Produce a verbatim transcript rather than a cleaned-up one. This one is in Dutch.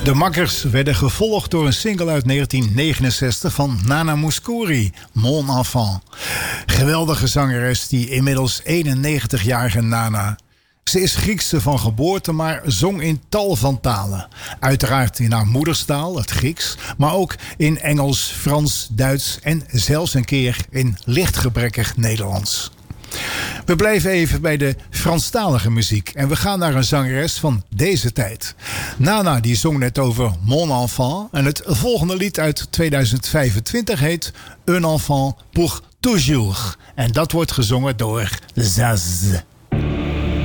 De Makkers werden gevolgd door een single uit negentien negenenzestig van Nana Mouskouri, Mon Enfant. Geweldige zangeres, die inmiddels eenennegentigjarige Nana. Ze is Griekse van geboorte, maar zong in tal van talen. Uiteraard in haar moederstaal, het Grieks, maar ook in Engels, Frans, Duits en zelfs een keer in lichtgebrekkig Nederlands. We blijven even bij de Franstalige muziek en we gaan naar een zangeres van deze tijd. Nana die zong net over Mon Enfant en het volgende lied uit tweeduizend vijfentwintig heet Un Enfant pour Toujours. En dat wordt gezongen door Zaz.